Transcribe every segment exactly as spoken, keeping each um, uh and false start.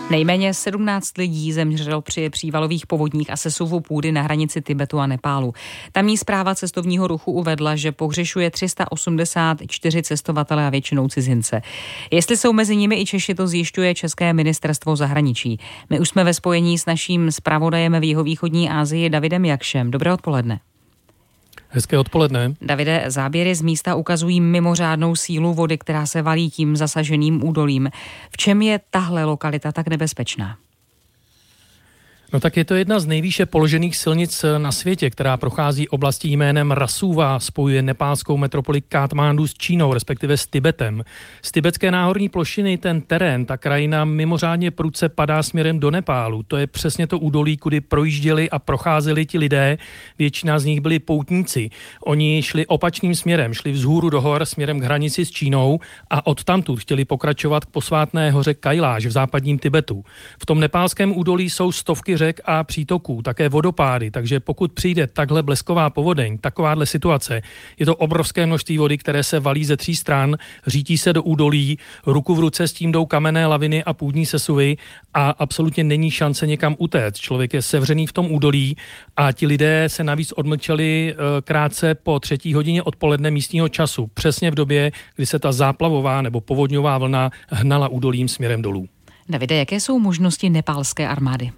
Nejméně sedmnáct lidí zemřelo při přívalových povodních a sesuvu půdy na hranici Tibetu a Nepálu. Tamní správa cestovního ruchu uvedla, že pohřešuje tři sta osmdesát čtyři cestovatele a většinou cizince. Jestli jsou mezi nimi i Češi, to zjišťuje České ministerstvo zahraničí. My už jsme ve spojení s naším zpravodajem v jihovýchodní Asii Davidem Jakšem. Dobré odpoledne. Hezké odpoledne. Davide, záběry z místa ukazují mimořádnou sílu vody, která se valí tím zasaženým údolím. V čem je tahle lokalita tak nebezpečná? No tak je to jedna z nejvýše položených silnic na světě, která prochází oblastí jménem Rasuva, spojuje nepálskou metropoli Katmandu s Čínou, respektive s Tibetem. Z tibetské náhorní plošiny ten terén, ta krajina mimořádně prudce padá směrem do Nepálu. To je přesně to údolí, kudy projížděli a procházeli ti lidé. Většina z nich byli poutníci. Oni šli opačným směrem, šli vzhůru do hor směrem k hranici s Čínou a odtamtud chtěli pokračovat k posvátné hoře Kailáš v západním Tibetu. V tom nepálském údolí jsou stovky řek a přítoků, také vodopády, takže pokud přijde takhle blesková povodeň, takováhle situace, je to obrovské množství vody, které se valí ze tří stran, řítí se do údolí, ruku v ruce s tím jdou kamenné laviny a půdní sesuvy a absolutně není šance někam utéct. Člověk je sevřený v tom údolí a ti lidé se navíc odmlčeli krátce po třetí hodině odpoledne místního času, přesně v době, kdy se ta záplavová nebo povodňová vlna hnala údolím směrem dolů. Davide, jaké jsou možnosti nepálské armády?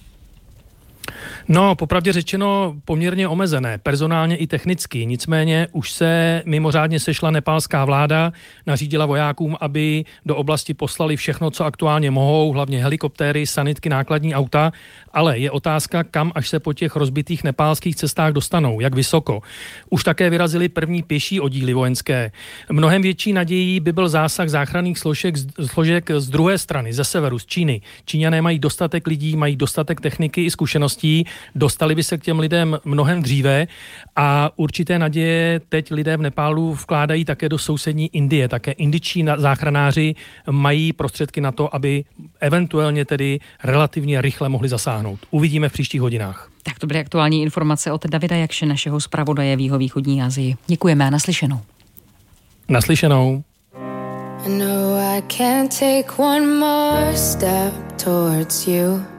No, popravdě řečeno poměrně omezené, personálně i technicky. Nicméně už se mimořádně sešla nepálská vláda, nařídila vojákům, aby do oblasti poslali všechno, co aktuálně mohou, hlavně helikoptéry, sanitky, nákladní auta, ale je otázka, kam až se po těch rozbitých nepálských cestách dostanou, jak vysoko. Už také vyrazili první pěší oddíly vojenské. Mnohem větší nadějí by byl zásah záchranných složek, složek z druhé strany, ze severu, z Číny. Číňané mají dostatek lidí, mají dostatek techniky i zkušeností, dostali by se k těm lidem mnohem dříve a určité naděje teď lidé v Nepálu vkládají také do sousední Indie. Také indičtí záchranáři mají prostředky na to, aby eventuálně tedy relativně rychle mohli zasáhnout. Uvidíme v příštích hodinách. Tak to byly aktuální informace od Davida Jakše, našeho zpravodaje v jihovýchodní Asii. Děkujeme a naslyšenou. Naslyšenou. I know I can't take one more step towards you.